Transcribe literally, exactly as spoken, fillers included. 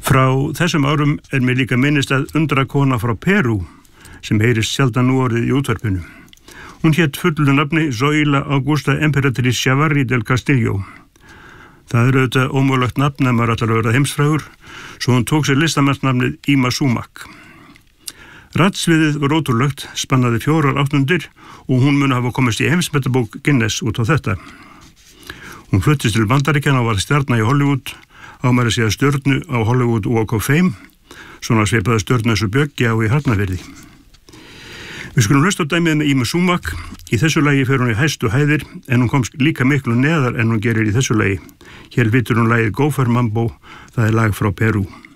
Frá þessum árum er mér líka minnist að undrakona frá Perú sem heyrist sjaldan nú orðið í útvarpinu. Hún hét fullu nafni Zoila Augusta Emperatriz Chavarri del Castillo. Það er auðvitað ómögulegt nafn að maður allar að vera heimsfrægur, svo hún tók sér listamannsnafnið Ima Sumac. Ratsviðið var ótrúlegt, spannaði fjórar áttundir og hún mun hafa komist í heimsmetabók Guinness út á þetta. Hún fluttist til Bandaríkjanna og var stjarna í Hollywood, á maður að segja stjörnu á Hollywood Walk of Fame, svona sveipaði stjörnu þessu Bjöggi á í Hafnarfirði. Við skulum hlusta á dæmið með Ima Sumac. Í þessu lagi fer hún í hæstu hæðir en hún komst líka miklu neðar en hún gerir í þessu lagi. Hér vitur hún lagið Gopher Mambo, það er lag frá Perú.